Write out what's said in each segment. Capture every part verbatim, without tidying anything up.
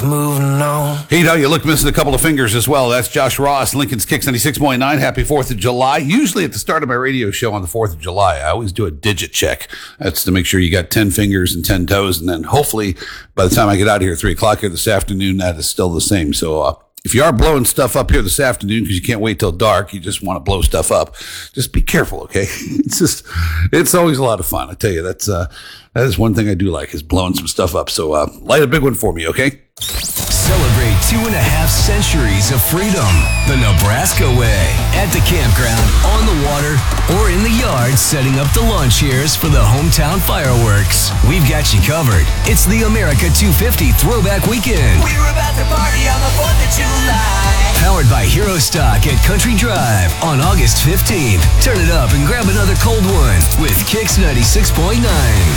moving on. Hey, now you look missing a couple of fingers as well. That's Josh Ross, Lincoln's Kicks ninety-six point nine. Happy fourth of July. Usually at the start of my radio show on the fourth of July, I always do a digit check. That's to make sure you got ten fingers and ten toes. And then hopefully by the time I get out of here at three o'clock here this afternoon, that is still the same. So, uh, if you are blowing stuff up here this afternoon because you can't wait till dark, you just want to blow stuff up, just be careful, okay? It's just, it's always a lot of fun. I tell you, that's, uh, that is one thing I do like is blowing some stuff up. So, uh, light a big one for me, okay? Celebrate two and a half centuries of freedom the Nebraska way. At the campground, on the water, or in the yard setting up the lawn chairs for the hometown fireworks. We've got you covered. It's the America two fifty Throwback Weekend. We're about to party on the fourth of July. Powered by Hero Stock at Country Drive on August fifteenth. Turn it up and grab another cold one with Kicks ninety-six point nine.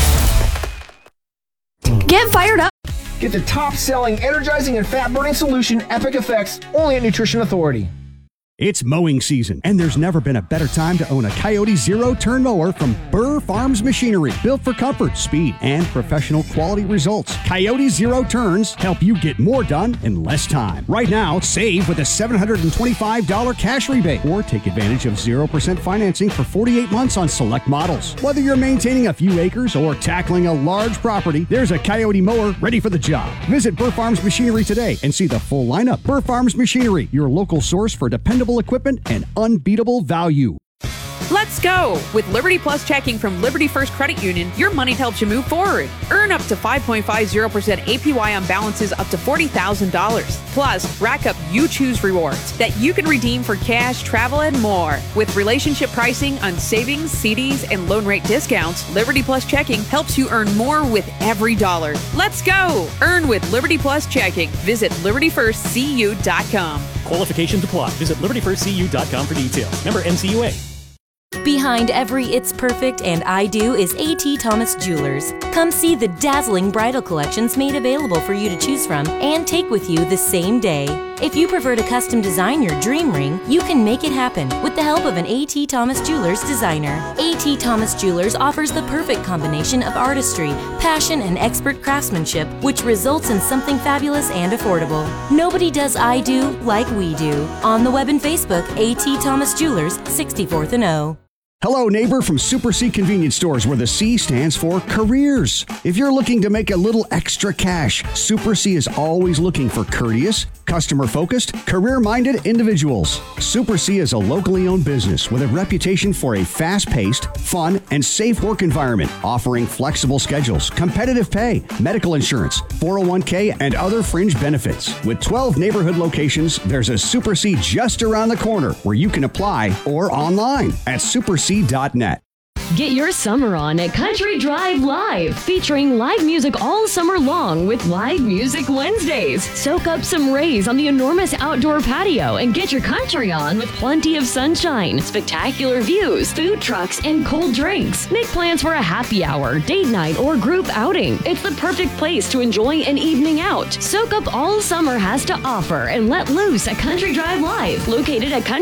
Get fired up. Get the top-selling, energizing, and fat-burning solution, Epic Effects, only at Nutrition Authority. It's mowing season, and there's never been a better time to own a Coyote zero-turn mower from Burr Farms Machinery. Built for comfort, speed, and professional quality results. Coyote Zero Turns help you get more done in less time. Right now, save with a seven hundred twenty-five dollars cash rebate, or take advantage of zero percent financing for forty-eight months on select models. Whether you're maintaining a few acres or tackling a large property, there's a Coyote mower ready for the job. Visit Burr Farms Machinery today and see the full lineup. Burr Farms Machinery, your local source for dependable equipment and unbeatable value. Let's go! With Liberty Plus checking from Liberty First Credit Union, your money helps you move forward. Earn up to five point five zero percent A P Y on balances up to forty thousand dollars. Plus, rack up You Choose rewards that you can redeem for cash, travel, and more. With relationship pricing on savings, C Ds, and loan rate discounts, Liberty Plus checking helps you earn more with every dollar. Let's go! Earn with Liberty Plus checking. Visit liberty first c u dot com. Qualifications apply. Visit liberty first c u dot com for details. Member N C U A. Behind every It's Perfect and I Do is A T Thomas Jewelers. Come see the dazzling bridal collections made available for you to choose from and take with you the same day. If you prefer to custom design your dream ring, you can make it happen with the help of an A T Thomas Jewelers designer. A T Thomas Jewelers offers the perfect combination of artistry, passion, and expert craftsmanship, which results in something fabulous and affordable. Nobody does I Do like we do. On the web and Facebook, A T Thomas Jewelers, sixty-fourth and O. Hello, neighbor from Super C Convenience Stores, where the C stands for careers. If you're looking to make a little extra cash, Super C is always looking for courteous, customer-focused, career-minded individuals. Super C is a locally owned business with a reputation for a fast-paced, fun, and safe work environment, offering flexible schedules, competitive pay, medical insurance, four oh one k, and other fringe benefits. With twelve neighborhood locations, there's a Super C just around the corner where you can apply or online at super c dot net. Get your summer on at Country Drive Live, featuring live music all summer long with Live Music Wednesdays. Soak up some rays on the enormous outdoor patio and get your country on with plenty of sunshine, spectacular views, food trucks, and cold drinks. Make plans for a happy hour, date night, or group outing. It's the perfect place to enjoy an evening out. Soak up all summer has to offer and let loose at Country Drive Live, located at Country